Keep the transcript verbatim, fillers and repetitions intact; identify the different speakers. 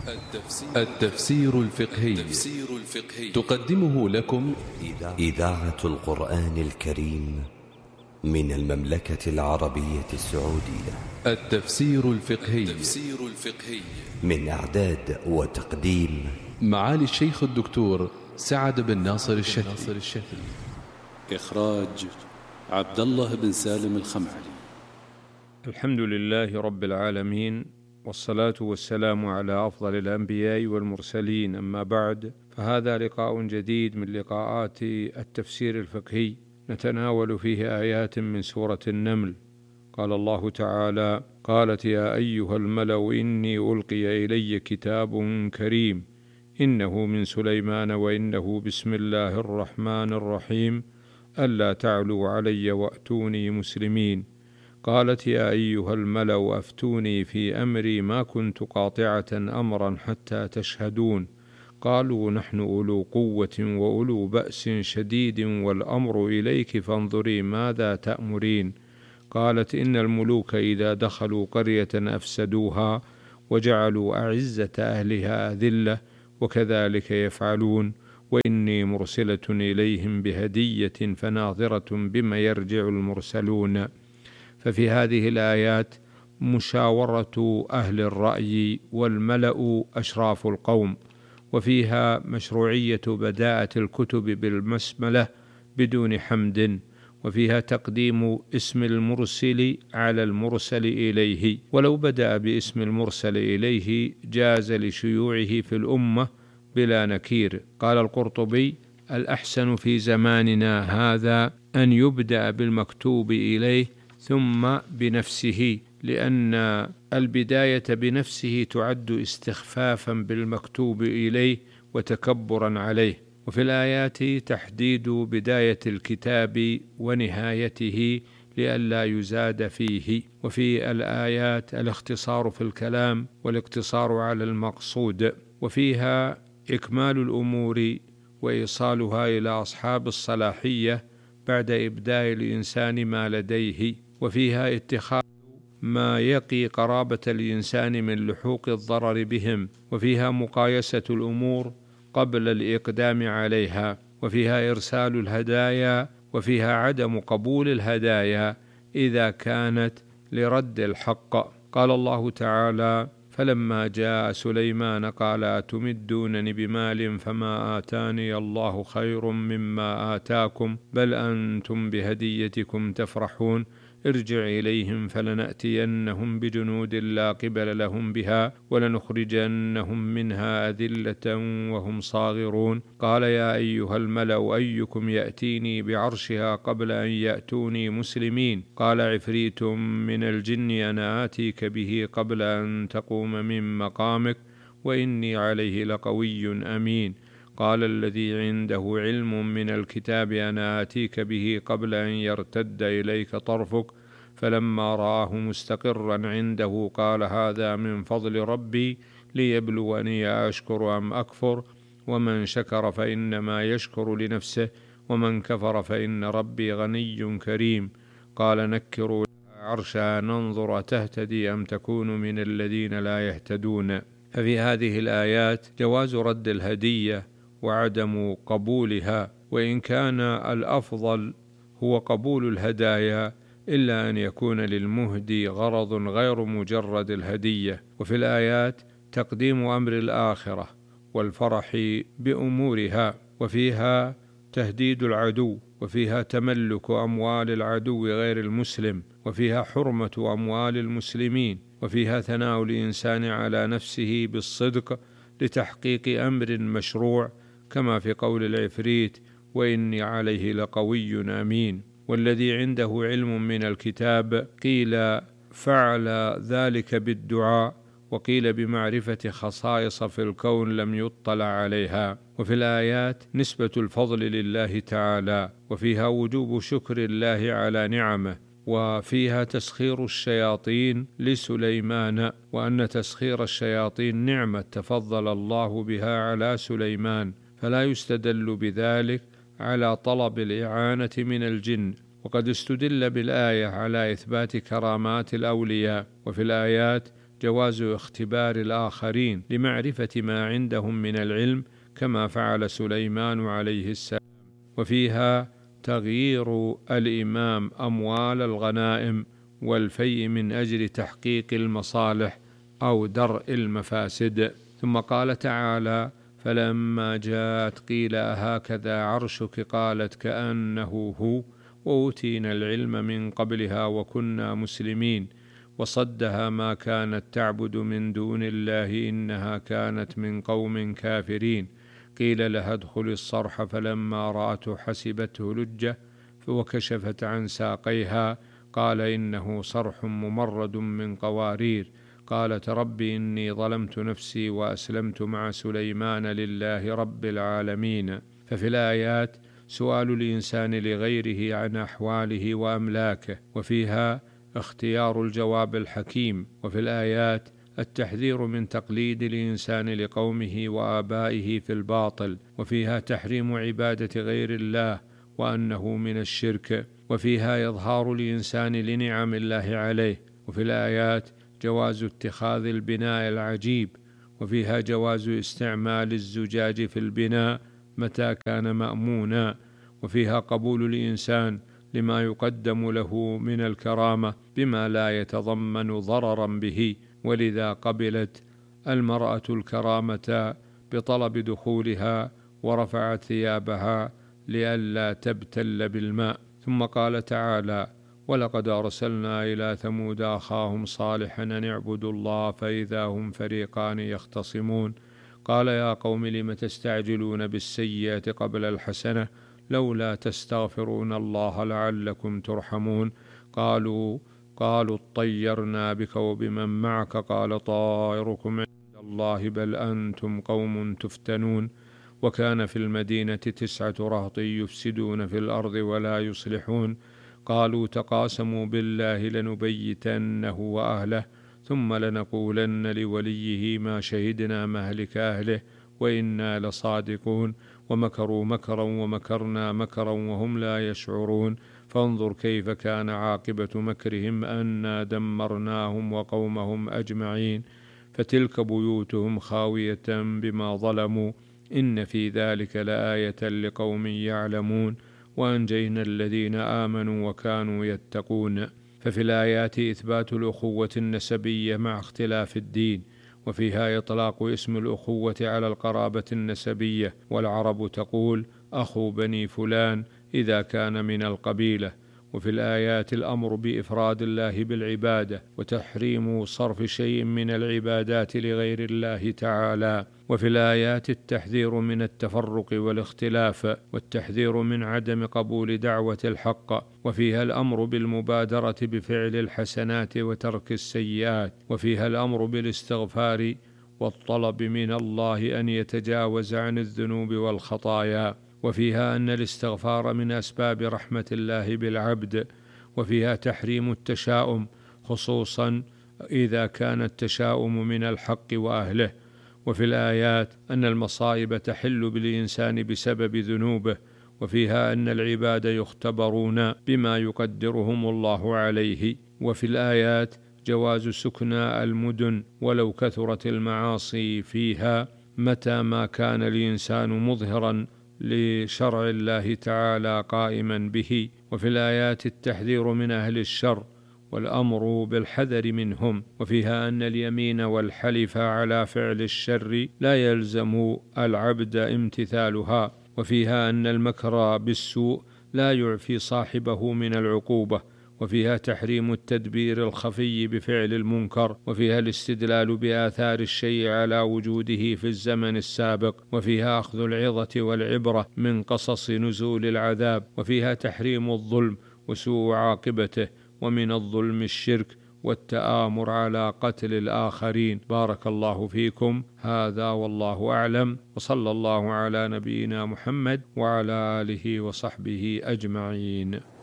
Speaker 1: التفسير الفقهي تقدمه لكم
Speaker 2: إذاعة القرآن الكريم من المملكة العربية السعودية.
Speaker 1: التفسير الفقهي
Speaker 2: من إعداد وتقديم
Speaker 1: معالي الشيخ الدكتور سعد بن ناصر الشافعي.
Speaker 3: إخراج عبد الله بن سالم الخمعلي.
Speaker 4: الحمد لله رب العالمين، والصلاة والسلام على أفضل الأنبياء والمرسلين، أما بعد، فهذا لقاء جديد من لقاءات التفسير الفقهي نتناول فيه آيات من سورة النمل. قال الله تعالى: قالت يا أيها الملأ إني ألقي إلي كتاب كريم إنه من سليمان وإنه بسم الله الرحمن الرحيم ألا تعلوا علي وأتوني مسلمين. قالت يا أيها الملأ أفتوني في أمري ما كنت قاطعة أمرا حتى تشهدون. قالوا نحن أولو قوة وأولو بأس شديد والأمر إليك فانظري ماذا تأمرين. قالت إن الملوك إذا دخلوا قرية أفسدوها وجعلوا أعزة أهلها أذلة وكذلك يفعلون وإني مرسلة إليهم بهدية فناظرة بما يرجع المرسلون. ففي هذه الآيات مشاورة أهل الرأي والملأ أشراف القوم، وفيها مشروعية بداءة الكتب بالبسملة بدون حمد، وفيها تقديم اسم المرسل على المرسل إليه، ولو بدأ باسم المرسل إليه جاز لشيوعه في الأمة بلا نكير. قال القرطبي: الأحسن في زماننا هذا أن يبدأ بالمكتوب إليه ثم بنفسه، لأن البداية بنفسه تعد استخفافا بالمكتوب إليه وتكبرا عليه. وفي الآيات تحديد بداية الكتاب ونهايته لئلا يزاد فيه، وفي الآيات الاختصار في الكلام والاقتصار على المقصود، وفيها إكمال الأمور وإيصالها إلى أصحاب الصلاحية بعد إبداء الإنسان ما لديه، وفيها اتخاذ ما يقي قرابة الإنسان من لحوق الضرر بهم، وفيها مقايسة الأمور قبل الإقدام عليها، وفيها إرسال الهدايا، وفيها عدم قبول الهدايا إذا كانت لرد الحق. قال الله تعالى: فلما جاء سليمان قال أتمدونني بمال فما آتاني الله خير مما آتاكم بل أنتم بهديتكم تفرحون. ارجع إليهم فلنأتينهم بجنود لا قبل لهم بها ولنخرجنهم منها أذلة وهم صاغرون. قال يا أيها الملأ أيكم يأتيني بعرشها قبل أن يأتوني مسلمين. قال عفريت من الجن أنا آتيك به قبل أن تقوم من مقامك وإني عليه لقوي أمين. قال الذي عنده علم من الكتاب أنا آتيك به قبل أن يرتد إليك طرفك فلما رآه مستقرا عنده قال هذا من فضل ربي ليبلوني أشكر أم أكفر ومن شكر فإنما يشكر لنفسه ومن كفر فإن ربي غني كريم. قال نكروا عرشها ننظر تهتدي أم تكون من الذين لا يهتدون. ففي هذه الآيات جواز رد الهدية وعدم قبولها، وإن كان الأفضل هو قبول الهدايا إلا أن يكون للمهدي غرض غير مجرد الهدية. وفي الآيات تقديم أمر الآخرة والفرح بأمورها، وفيها تهديد العدو، وفيها تملك أموال العدو غير المسلم، وفيها حرمة أموال المسلمين، وفيها ثناء الإنسان على نفسه بالصدق لتحقيق أمر مشروع كما في قول العفريت وإني عليه لقوي أمين. والذي عنده علم من الكتاب قيل فعل ذلك بالدعاء، وقيل بمعرفة خصائص في الكون لم يطلع عليها. وفي الآيات نسبة الفضل لله تعالى، وفيها وجوب شكر الله على نعمه، وفيها تسخير الشياطين لسليمان، وأن تسخير الشياطين نعمة تفضل الله بها على سليمان، فلا يستدل بذلك على طلب الإعانة من الجن. وقد استدل بالآية على إثبات كرامات الأولياء. وفي الآيات جواز اختبار الآخرين لمعرفة ما عندهم من العلم كما فعل سليمان عليه السلام. وفيها تغيير الإمام أموال الغنائم والفيء من أجل تحقيق المصالح أو درء المفاسد. ثم قال تعالى: فلما جاءت قيل أهكذا عرشك قالت كأنه هو وأوتينا العلم من قبلها وكنا مسلمين وصدها ما كانت تعبد من دون الله إنها كانت من قوم كافرين قيل لها ادخل الصرح فلما رأته حسبته لجة وكشفت عن ساقيها قال إنه صرح ممرد من قوارير قالت رب إني ظلمت نفسي وأسلمت مع سليمان لله رب العالمين. ففي الآيات سؤال الإنسان لغيره عن أحواله وأملاكه، وفيها اختيار الجواب الحكيم. وفي الآيات التحذير من تقليد الإنسان لقومه وآبائه في الباطل، وفيها تحريم عبادة غير الله وأنه من الشرك، وفيها إظهار الإنسان لنعم الله عليه. وفي الآيات جواز اتخاذ البناء العجيب، وفيها جواز استعمال الزجاج في البناء متى كان مأمونا، وفيها قبول الإنسان لما يقدم له من الكرامة بما لا يتضمن ضررا به، ولذا قبلت المرأة الكرامة بطلب دخولها ورفعت ثيابها لئلا تبتل بالماء. ثم قال تعالى: ولقد أرسلنا إلى ثمود أخاهم صالحا أن اعبدوا الله فإذا هم فريقان يختصمون قال يا قوم لم تستعجلون بالسيئة قبل الحسنة لولا تستغفرون الله لعلكم ترحمون قالوا قالوا اطيرنا بك وبمن معك قال طائركم عند الله بل أنتم قوم تفتنون وكان في المدينة تسعة رهط يفسدون في الأرض ولا يصلحون قالوا تقاسموا بالله لنبيتنه وأهله ثم لنقولن لوليه ما شهدنا مهلك أهله وإنا لصادقون ومكروا مكرا ومكرنا مكرا وهم لا يشعرون فانظر كيف كان عاقبة مكرهم أنا دمرناهم وقومهم أجمعين فتلك بيوتهم خاوية بما ظلموا إن في ذلك لآية لقوم يعلمون وأنجينا الذين آمنوا وكانوا يتقون. ففي الآيات إثبات الأخوة النسبية مع اختلاف الدين، وفيها إطلاق اسم الأخوة على القرابة النسبية، والعرب تقول أخو بني فلان إذا كان من القبيلة. وفي الآيات الأمر بإفراد الله بالعبادة وتحريم صرف شيء من العبادات لغير الله تعالى. وفي الآيات التحذير من التفرق والاختلاف والتحذير من عدم قبول دعوة الحق، وفيها الأمر بالمبادرة بفعل الحسنات وترك السيئات، وفيها الأمر بالاستغفار والطلب من الله أن يتجاوز عن الذنوب والخطايا، وفيها أن الاستغفار من أسباب رحمة الله بالعبد، وفيها تحريم التشاؤم خصوصا إذا كان التشاؤم من الحق وأهله. وفي الآيات أن المصائب تحل بالإنسان بسبب ذنوبه، وفيها أن العباد يختبرون بما يقدرهم الله عليه. وفي الآيات جواز سكن المدن ولو كثرت المعاصي فيها متى ما كان الإنسان مظهرا لشرع الله تعالى قائما به. وفي الآيات التحذير من أهل الشر والأمر بالحذر منهم، وفيها أن اليمين والحلف على فعل الشر لا يلزم العبد امتثالها، وفيها أن المكر بالسوء لا يعفي صاحبه من العقوبة، وفيها تحريم التدبير الخفي بفعل المنكر، وفيها الاستدلال بآثار الشيء على وجوده في الزمن السابق، وفيها أخذ العظة والعبرة من قصص نزول العذاب، وفيها تحريم الظلم وسوء عاقبته، ومن الظلم الشرك والتآمر على قتل الآخرين. بارك الله فيكم. هذا والله أعلم، وصلى الله على نبينا محمد وعلى آله وصحبه أجمعين.